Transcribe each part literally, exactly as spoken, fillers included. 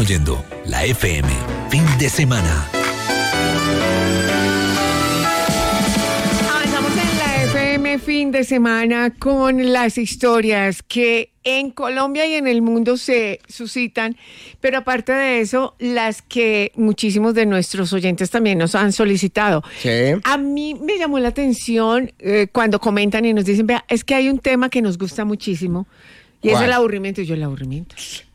oyendo la F M, fin de semana. Avanzamos en la F M fin de semana con las historias que en Colombia y en el mundo se suscitan, pero aparte de eso, las que muchísimos de nuestros oyentes también nos han solicitado. Sí. A mí me llamó la atención eh, cuando comentan y nos dicen, vea, es que hay un tema que nos gusta muchísimo y es ¿Cuál? el aburrimiento. Y yo, el aburrimiento.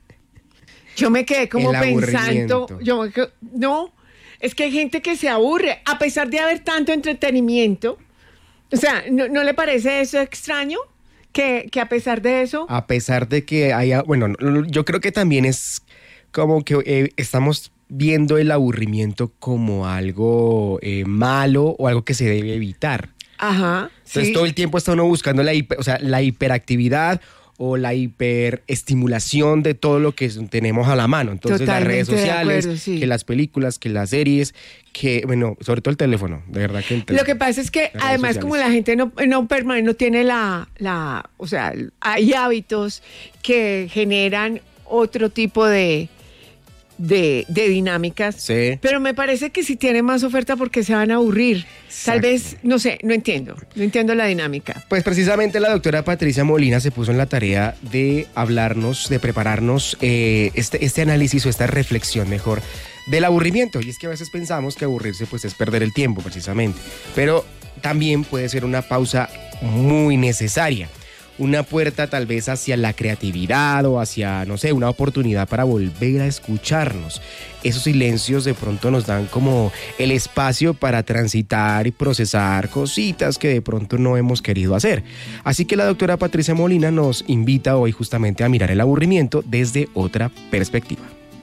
Yo me quedé como El pensando, aburrimiento. yo me quedo, no, es que hay gente que se aburre, a pesar de haber tanto entretenimiento. O sea, ¿no, no le parece eso extraño? Que, que a pesar de eso... A pesar de que haya, bueno, yo creo que también es como que eh, estamos viendo el aburrimiento como algo eh, malo o algo que se debe evitar. Ajá, Entonces sí. todo el tiempo está uno buscando la, hiper, o sea, la hiperactividad o la hiperestimulación de todo lo que tenemos a la mano. Entonces Totalmente las redes de sociales, acuerdo, sí. que las películas, que las series, que, bueno, sobre todo el teléfono, de verdad que el teléfono. Lo que pasa es que Las redes además sociales. como la gente no, no, permane- no tiene la, la... O sea, hay hábitos que generan otro tipo de, de, de dinámicas. Sí. Pero me parece que si tiene más oferta porque se van a aburrir. Tal Exacto. vez, no sé, no entiendo. No entiendo la dinámica. Pues precisamente la doctora Patricia Molina se puso en la tarea de hablarnos, de prepararnos eh, este, este análisis o esta reflexión mejor del aburrimiento. Y es que a veces pensamos que aburrirse pues es perder el tiempo precisamente, pero también puede ser una pausa muy necesaria. Una puerta tal vez hacia la creatividad o hacia, no sé, una oportunidad para volver a escucharnos. Esos silencios de pronto nos dan como el espacio para transitar y procesar cositas que de pronto no hemos querido hacer. Así que la doctora Patricia Molina nos invita hoy justamente a mirar el aburrimiento desde otra perspectiva.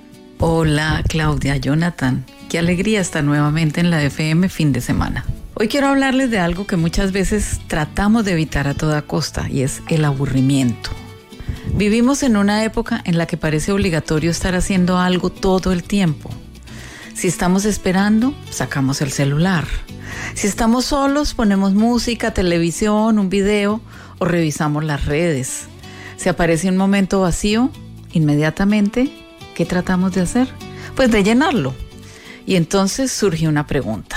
Hola Claudia, Jonathan, qué alegría estar nuevamente en la F M fin de semana. Hoy quiero hablarles de algo que muchas veces tratamos de evitar a toda costa y es el aburrimiento. Vivimos en una época en la que parece obligatorio estar haciendo algo todo el tiempo. Si estamos esperando, sacamos el celular. Si estamos solos, ponemos música, televisión, un video o revisamos las redes. Si aparece un momento vacío, inmediatamente, ¿qué tratamos de hacer? Pues de llenarlo. Y entonces surge una pregunta.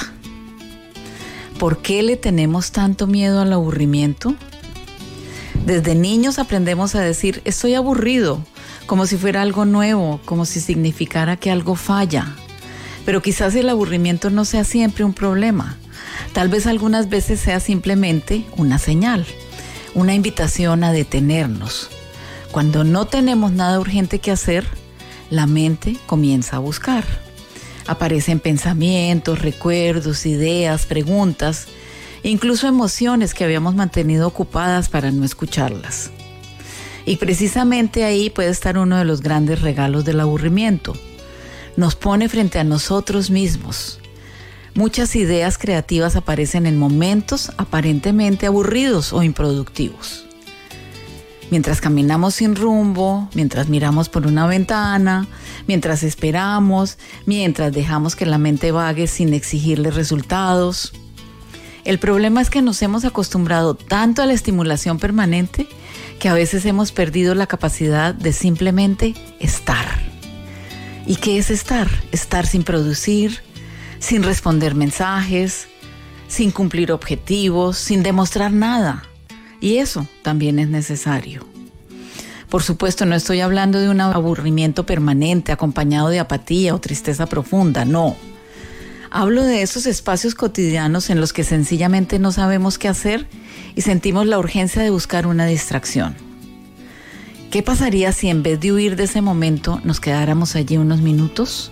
¿Por qué le tenemos tanto miedo al aburrimiento? Desde niños aprendemos a decir estoy aburrido, como si fuera algo nuevo, como si significara que algo falla. Pero quizás el aburrimiento no sea siempre un problema. Tal vez algunas veces sea simplemente una señal, una invitación a detenernos. Cuando no tenemos nada urgente que hacer, la mente comienza a buscar. Aparecen pensamientos, recuerdos, ideas, preguntas, incluso emociones que habíamos mantenido ocupadas para no escucharlas. Y precisamente ahí puede estar uno de los grandes regalos del aburrimiento. Nos pone frente a nosotros mismos. Muchas ideas creativas aparecen en momentos aparentemente aburridos o improductivos. Mientras caminamos sin rumbo, mientras miramos por una ventana, mientras esperamos, mientras dejamos que la mente vague sin exigirle resultados. El problema es que nos hemos acostumbrado tanto a la estimulación permanente que a veces hemos perdido la capacidad de simplemente estar. ¿Y qué es estar? Estar sin producir, sin responder mensajes, sin cumplir objetivos, sin demostrar nada. Y eso también es necesario. Por supuesto, no estoy hablando de un aburrimiento permanente acompañado de apatía o tristeza profunda, no. Hablo de esos espacios cotidianos en los que sencillamente no sabemos qué hacer y sentimos la urgencia de buscar una distracción. ¿Qué pasaría si en vez de huir de ese momento nos quedáramos allí unos minutos?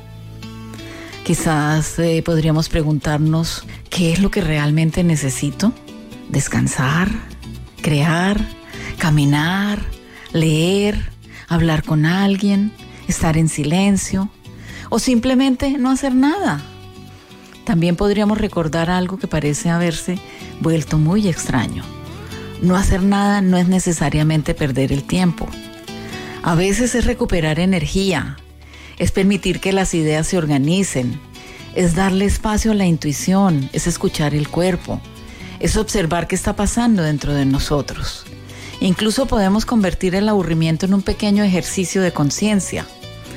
Quizás eh, podríamos preguntarnos, ¿qué es lo que realmente necesito? ¿Descansar? ¿Crear? ¿Caminar? ¿Leer? ¿Hablar con alguien? ¿Estar en silencio? ¿O simplemente no hacer nada? También podríamos recordar algo que parece haberse vuelto muy extraño. No hacer nada no es necesariamente perder el tiempo. A veces es recuperar energía, es permitir que las ideas se organicen, es darle espacio a la intuición, es escuchar el cuerpo, es observar qué está pasando dentro de nosotros. Incluso podemos convertir el aburrimiento en un pequeño ejercicio de conciencia.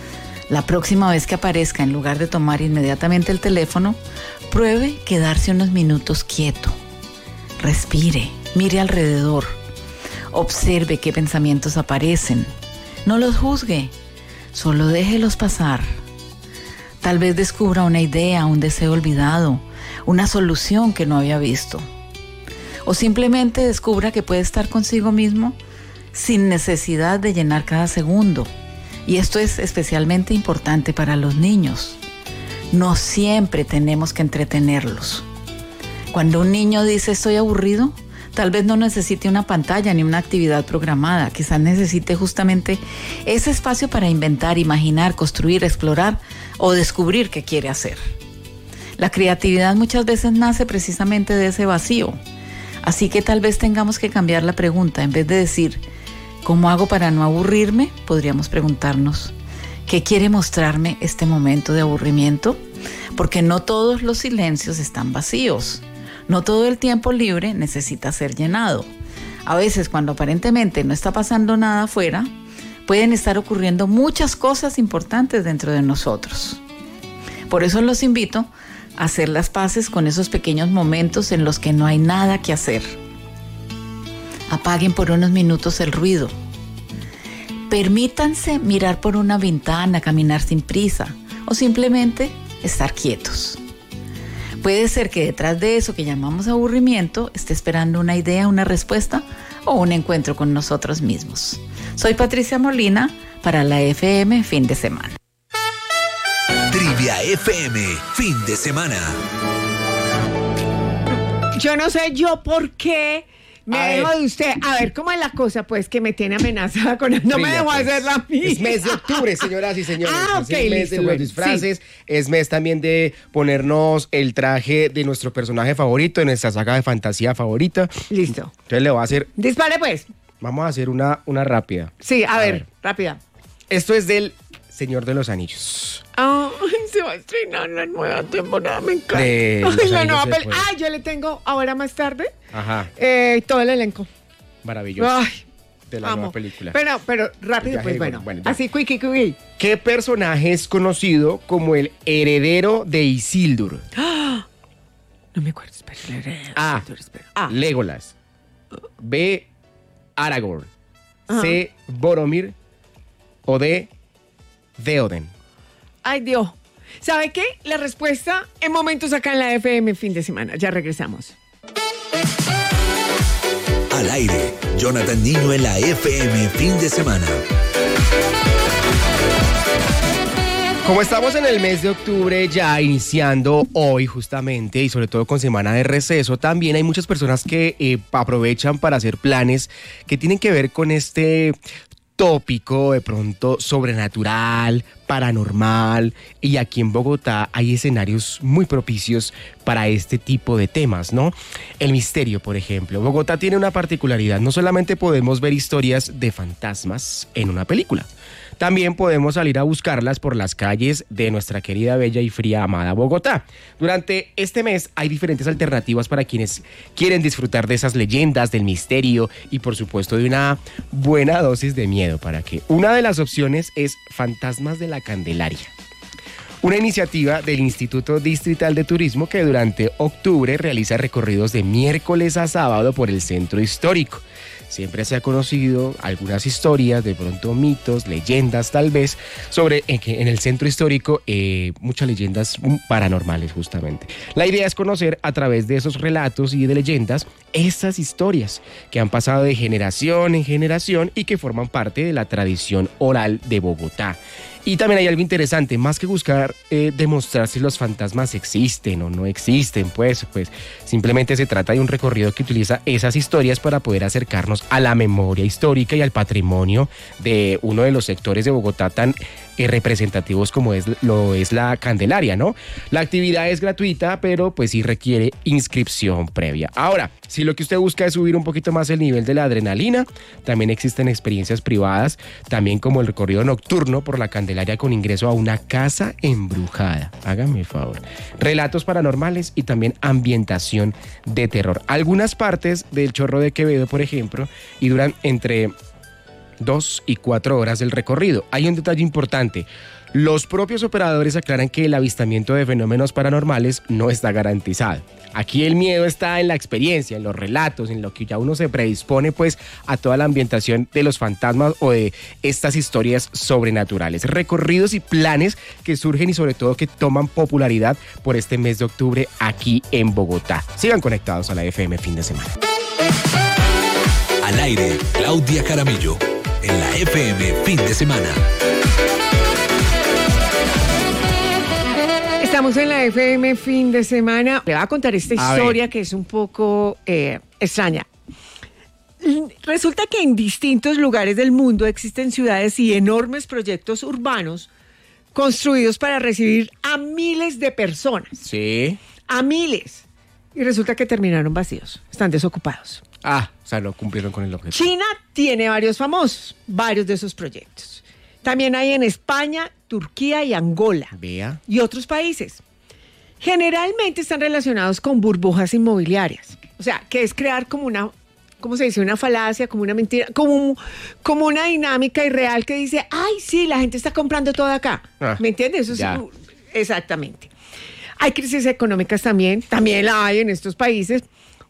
La próxima vez que aparezca, en lugar de tomar inmediatamente el teléfono, pruebe quedarse unos minutos quieto. Respire, mire alrededor, observe qué pensamientos aparecen. No los juzgue, solo déjelos pasar. Tal vez descubra una idea, un deseo olvidado, una solución que no había visto. O simplemente descubra que puede estar consigo mismo sin necesidad de llenar cada segundo. Y esto es especialmente importante para los niños. No siempre tenemos que entretenerlos. Cuando un niño dice estoy aburrido, tal vez no necesite una pantalla ni una actividad programada. Quizás necesite justamente ese espacio para inventar, imaginar, construir, explorar o descubrir qué quiere hacer. La creatividad muchas veces nace precisamente de ese vacío. Así que tal vez tengamos que cambiar la pregunta. En vez de decir ¿cómo hago para no aburrirme?, podríamos preguntarnos ¿qué quiere mostrarme este momento de aburrimiento? Porque no todos los silencios están vacíos. No todo el tiempo libre necesita ser llenado. A veces, cuando aparentemente no está pasando nada afuera, pueden estar ocurriendo muchas cosas importantes dentro de nosotros. Por eso los invito a hacer las paces con esos pequeños momentos en los que no hay nada que hacer. Apaguen por unos minutos el ruido. Permítanse mirar por una ventana, caminar sin prisa o simplemente estar quietos. Puede ser que detrás de eso que llamamos aburrimiento esté esperando una idea, una respuesta o un encuentro con nosotros mismos. Soy Patricia Molina para la F M Fin de Semana. Trivia F M Fin de Semana. Yo no sé yo por qué me A dejo ver. de usted. A ver, ¿cómo es la cosa? Pues que me tiene amenazada con... No me Trivia, dejó pues. hacer la mía. Es mes de octubre, señoras y señores. Ah, Es ok, el mes listo, de los bueno, disfraces. Es mes también de ponernos el traje de nuestro personaje favorito, de nuestra saga de fantasía favorita. Listo. Entonces le voy a hacer, Dispare pues. vamos a hacer una, una rápida. Sí, a, A ver, ver. rápida. Esto es del Señor de los Anillos. Ay, se va a estrenar la nueva temporada, me encanta. De Ay, Los la Anillos nueva de peli. Fuego. Ah, yo le tengo ahora más tarde Ajá, eh, todo el elenco. maravilloso. Ay, de la amo. nueva película. Pero, pero rápido, Ya, pues hey, bueno. bueno, ya. Así, quickie, quickie. ¿Qué personaje es conocido como el heredero de Isildur? No me acuerdo, espera. espera, A. espera, espera. A. Legolas. B. Aragorn. Ajá. C. Boromir. O D. Theoden. Ay, Dios. ¿Sabe qué? La respuesta en momentos acá en la F M Fin de Semana. Ya regresamos. Al aire, Jonathan Niño en la F M Fin de Semana. Como estamos en el mes de octubre, ya iniciando hoy justamente, y sobre todo con semana de receso, también hay muchas personas que eh, aprovechan para hacer planes que tienen que ver con este tópico de pronto sobrenatural, paranormal, y aquí en Bogotá hay escenarios muy propicios para este tipo de temas, ¿no? El misterio, por ejemplo. Bogotá tiene una particularidad, no solamente podemos ver historias de fantasmas en una película, también podemos salir a buscarlas por las calles de nuestra querida, bella y fría amada Bogotá. Durante este mes hay diferentes alternativas para quienes quieren disfrutar de esas leyendas, del misterio y por supuesto de una buena dosis de miedo. Para que una de las opciones es Fantasmas de la Candelaria, una iniciativa del Instituto Distrital de Turismo que durante octubre realiza recorridos de miércoles a sábado por el centro histórico. Siempre se ha conocido algunas historias, de pronto mitos, leyendas tal vez, sobre en, que en el centro histórico, eh, muchas leyendas paranormales justamente. La idea es conocer a través de esos relatos y de leyendas estas historias que han pasado de generación en generación y que forman parte de la tradición oral de Bogotá. Y también hay algo interesante, más que buscar eh, demostrar si los fantasmas existen o no existen, pues, pues simplemente se trata de un recorrido que utiliza esas historias para poder acercarnos a la memoria histórica y al patrimonio de uno de los sectores de Bogotá tan eh, representativos como es, lo es la Candelaria, ¿no? La actividad es gratuita, pero pues sí requiere inscripción previa. Ahora, si lo que usted busca es subir un poquito más el nivel de la adrenalina, también existen experiencias privadas, también como el recorrido nocturno por la Candelaria con ingreso a una casa embrujada. Hágame el favor. Relatos paranormales y también ambientación de terror. Algunas partes del Chorro de Quevedo, por ejemplo, y duran entre dos y cuatro horas del recorrido. Hay un detalle importante. Los propios operadores aclaran que el avistamiento de fenómenos paranormales no está garantizado. Aquí el miedo está en la experiencia, en los relatos, en lo que ya uno se predispone pues a toda la ambientación de los fantasmas o de estas historias sobrenaturales. Recorridos y planes que surgen y sobre todo que toman popularidad por este mes de octubre aquí en Bogotá. Sigan conectados a la F M Fin de Semana. Al aire, Claudia Jaramillo, en la F M Fin de Semana. Estamos en la F M Fin de Semana. Le voy a contar esta A historia ver. que es un poco eh, extraña. Resulta que en distintos lugares del mundo existen ciudades y enormes proyectos urbanos construidos para recibir a miles de personas. Sí. A miles. Y resulta que terminaron vacíos. Están desocupados. Ah, o sea, no cumplieron con el objetivo. China tiene varios famosos, varios de esos proyectos. También hay en España, Turquía y Angola. Vea. Y otros países. Generalmente están relacionados con burbujas inmobiliarias. O sea, que es crear como una, ¿cómo se dice? Una falacia, como una mentira, como, un- como una dinámica irreal que dice, ay, sí, la gente está comprando todo acá. Ah, ¿Me entiendes? Eso es ya. un- exactamente. Hay crisis económicas también, también la hay en estos países,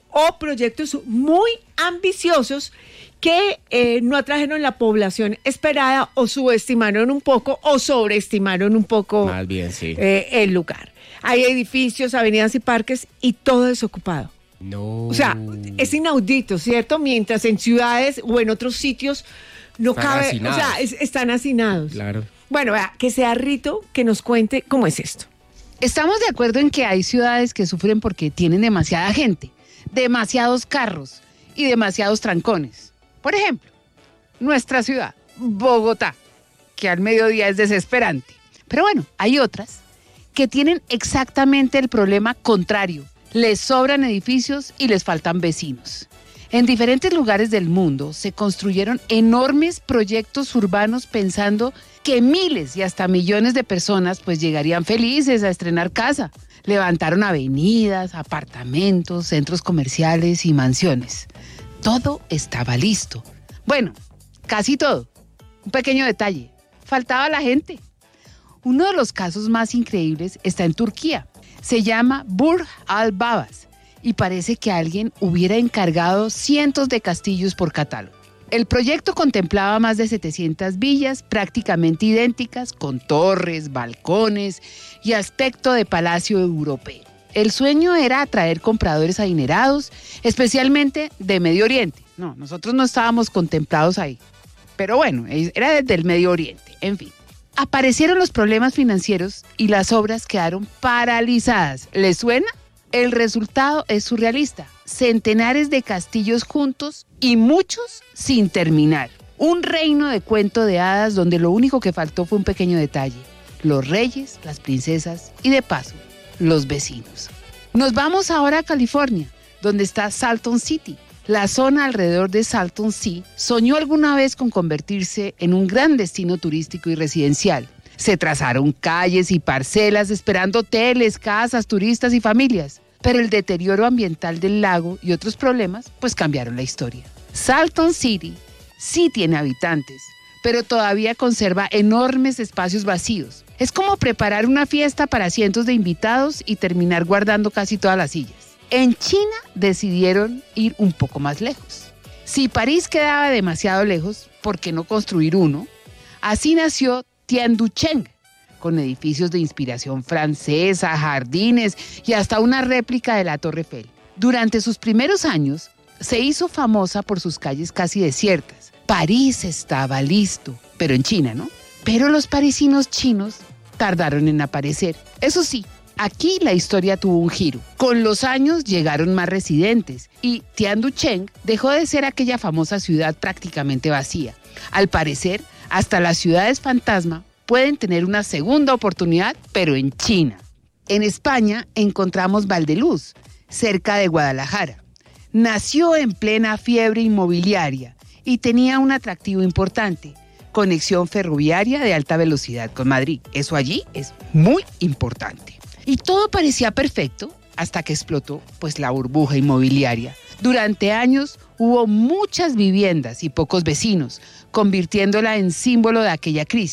o proyectos muy ambiciosos que eh, no atrajeron la población esperada o subestimaron un poco o sobreestimaron un poco Más bien, sí. eh, el lugar. Hay edificios, avenidas y parques y todo desocupado. No. O sea, es inaudito, ¿cierto? Mientras en ciudades o en otros sitios no Están cabe, hacinados. o sea, es- están hacinados. Claro. Bueno, vea, que sea Rito que nos cuente cómo es esto. Estamos de acuerdo en que hay ciudades que sufren porque tienen demasiada gente, demasiados carros y demasiados trancones. Por ejemplo, nuestra ciudad, Bogotá, que al mediodía es desesperante. Pero bueno, hay otras que tienen exactamente el problema contrario. Les sobran edificios y les faltan vecinos. En diferentes lugares del mundo se construyeron enormes proyectos urbanos pensando que miles y hasta millones de personas pues llegarían felices a estrenar casa. Levantaron avenidas, apartamentos, centros comerciales y mansiones. Todo estaba listo. Bueno, casi todo. Un pequeño detalle. Faltaba la gente. Uno de los casos más increíbles está en Turquía. Se llama Burj al-Babas y parece que alguien hubiera encargado cientos de castillos por catálogo. El proyecto contemplaba más de setecientas villas prácticamente idénticas, con torres, balcones y aspecto de palacio europeo. El sueño era atraer compradores adinerados, especialmente de Medio Oriente. No, nosotros no estábamos contemplados ahí. Pero bueno, era desde el Medio Oriente, en fin. Aparecieron los problemas financieros y las obras quedaron paralizadas. ¿Les suena? El resultado es surrealista. Centenares de castillos juntos y muchos sin terminar. Un reino de cuento de hadas donde lo único que faltó fue un pequeño detalle. Los reyes, las princesas y de paso, los vecinos. Nos vamos ahora a California, donde está Salton City. La zona alrededor de Salton Sea soñó alguna vez con convertirse en un gran destino turístico y residencial. Se trazaron calles y parcelas esperando hoteles, casas, turistas y familias. Pero el deterioro ambiental del lago y otros problemas pues cambiaron la historia. Salton City sí tiene habitantes, pero todavía conserva enormes espacios vacíos. Es como preparar una fiesta para cientos de invitados y terminar guardando casi todas las sillas. En China decidieron ir un poco más lejos. Si París quedaba demasiado lejos, ¿por qué no construir uno? Así nació Tianducheng, con edificios de inspiración francesa, jardines y hasta una réplica de la Torre Eiffel. Durante sus primeros años, se hizo famosa por sus calles casi desiertas. París estaba listo, pero en China, ¿no? Pero los parisinos chinos tardaron en aparecer. Eso sí, aquí la historia tuvo un giro. Con los años llegaron más residentes y Tianducheng dejó de ser aquella famosa ciudad prácticamente vacía. Al parecer, hasta las ciudades fantasma pueden tener una segunda oportunidad, pero en China. En España encontramos Valdeluz, cerca de Guadalajara. Nació en plena fiebre inmobiliaria y tenía un atractivo importante: conexión ferroviaria de alta velocidad con Madrid. Eso allí es muy importante. Y todo parecía perfecto hasta que explotó pues la burbuja inmobiliaria. Durante años hubo muchas viviendas y pocos vecinos, convirtiéndola en símbolo de aquella crisis.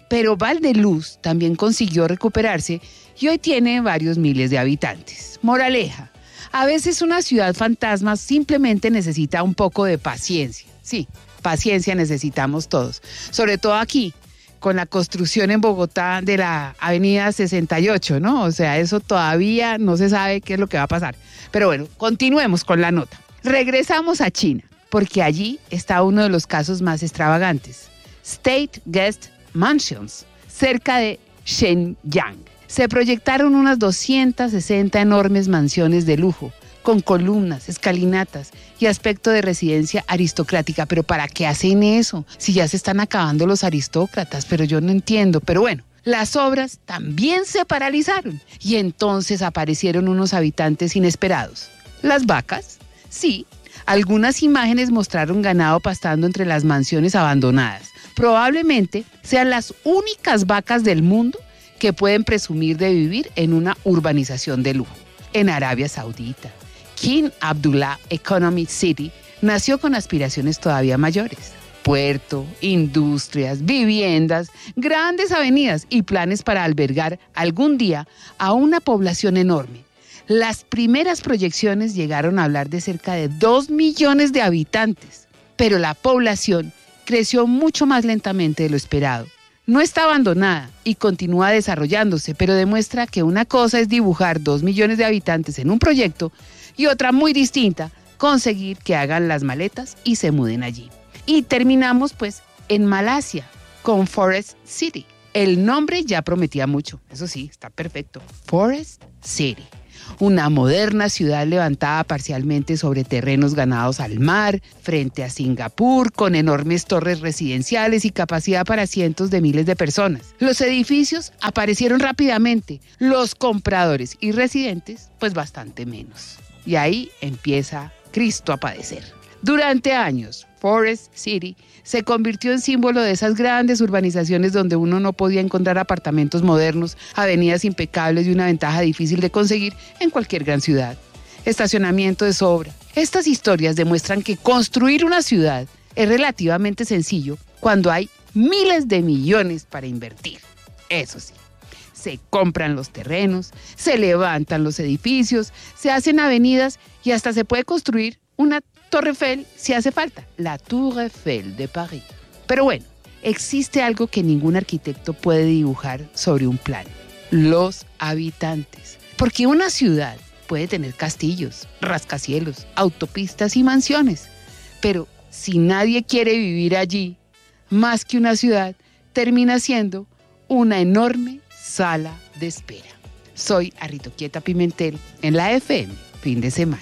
Pero Valdeluz también consiguió recuperarse y hoy tiene varios miles de habitantes. Moraleja, a veces una ciudad fantasma simplemente necesita un poco de paciencia. Sí, paciencia necesitamos todos, sobre todo aquí, con la construcción en Bogotá de la avenida sesenta y ocho, ¿no? O sea, eso todavía no se sabe qué es lo que va a pasar. Pero bueno, continuemos con la nota. Regresamos a China, porque allí está uno de los casos más extravagantes. State Guest Mansions, cerca de Shenyang. Se proyectaron unas doscientas sesenta enormes mansiones de lujo, con columnas, escalinatas y aspecto de residencia aristocrática. ¿Pero para qué hacen eso? Si ya se están acabando los aristócratas, pero yo no entiendo. Pero bueno, las obras también se paralizaron y entonces aparecieron unos habitantes inesperados. ¿Las vacas? Sí, algunas imágenes mostraron ganado pastando entre las mansiones abandonadas. Probablemente sean las únicas vacas del mundo que pueden presumir de vivir en una urbanización de lujo. En Arabia Saudita, King Abdullah Economic City nació con aspiraciones todavía mayores. Puerto, industrias, viviendas, grandes avenidas y planes para albergar algún día a una población enorme. Las primeras proyecciones llegaron a hablar de cerca de dos millones de habitantes, pero la población creció mucho más lentamente de lo esperado. No está abandonada y continúa desarrollándose, pero demuestra que una cosa es dibujar dos millones de habitantes en un proyecto y otra muy distinta, conseguir que hagan las maletas y se muden allí. Y terminamos pues en Malasia, con Forest City. El nombre ya prometía mucho, eso sí, está perfecto. Forest City. Una moderna ciudad levantada parcialmente sobre terrenos ganados al mar, frente a Singapur, con enormes torres residenciales y capacidad para cientos de miles de personas. Los edificios aparecieron rápidamente, los compradores y residentes, pues bastante menos. Y ahí empieza Cristo a padecer. Durante años, Forest City se convirtió en símbolo de esas grandes urbanizaciones donde uno no podía encontrar apartamentos modernos, avenidas impecables y una ventaja difícil de conseguir en cualquier gran ciudad. Estacionamiento de sobra. Estas historias demuestran que construir una ciudad es relativamente sencillo cuando hay miles de millones para invertir. Eso sí, se compran los terrenos, se levantan los edificios, se hacen avenidas y hasta se puede construir una Torre Eiffel si hace falta, la Tour Eiffel de París. Pero bueno, existe algo que ningún arquitecto puede dibujar sobre un plano: los habitantes. Porque una ciudad puede tener castillos, rascacielos, autopistas y mansiones, pero si nadie quiere vivir allí, más que una ciudad, termina siendo una enorme sala de espera. Soy Aritoquieta Pimentel en la F M, fin de semana.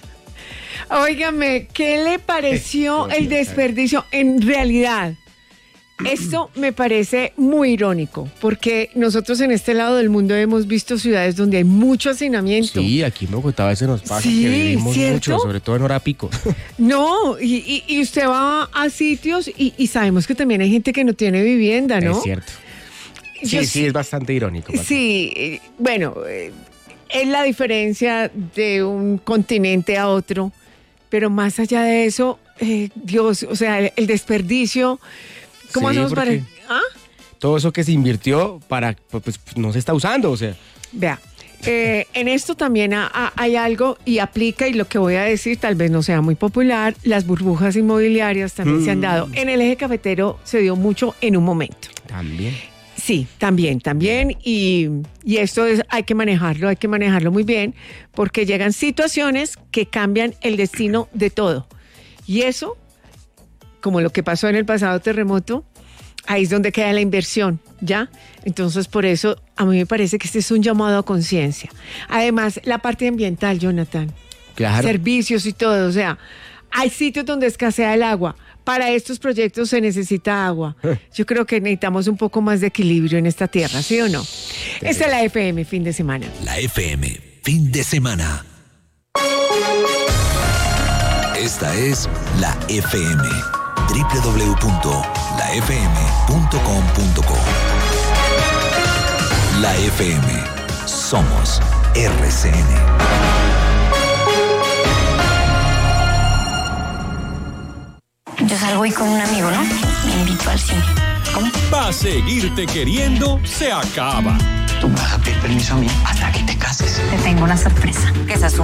Óigame, ¿qué le pareció el desperdicio? En realidad, esto me parece muy irónico, porque nosotros en este lado del mundo hemos visto ciudades donde hay mucho hacinamiento. Sí, aquí en Bogotá a veces nos pasa Sí, que vivimos ¿cierto? mucho, sobre todo en hora pico. No, y, y, y usted va a sitios y, y sabemos que también hay gente que no tiene vivienda, ¿no? Es cierto. Sí, Yo sí, es bastante irónico. Pati. Sí, eh, bueno, eh, es la diferencia de un continente a otro, pero más allá de eso, eh, Dios, o sea, el, el desperdicio, ¿cómo Sí, hacemos para...? porque- ¿Ah? Todo eso que se invirtió para, pues no se está usando, o sea. Vea, eh, en esto también ha- ha- hay algo y aplica, y lo que voy a decir tal vez no sea muy popular, las burbujas inmobiliarias también se han dado. En el eje cafetero se dio mucho en un momento. También. Sí, también, también, y, y esto es, hay que manejarlo, hay que manejarlo muy bien, porque llegan situaciones que cambian el destino de todo. Y eso, como lo que pasó en el pasado terremoto, ahí es donde queda la inversión, ¿ya? Entonces, por eso, a mí me parece que este es un llamado a conciencia. Además, la parte ambiental, Jonathan, Claro. servicios y todo, o sea, hay sitios donde escasea el agua. Para estos proyectos se necesita agua. Yo creo que necesitamos un poco más de equilibrio en esta tierra, ¿sí o no? Esta es la F M, fin de semana. La F M, fin de semana. Esta es la F M. doble u doble u doble u punto la f m punto com punto co. La F M. Somos R C N. Yo salgo hoy con un amigo, ¿no? Me invito al cine. ¿Cómo? Pa' seguirte queriendo, se acaba. Tú me vas a pedir permiso a mí hasta que te cases. Te tengo una sorpresa. Que se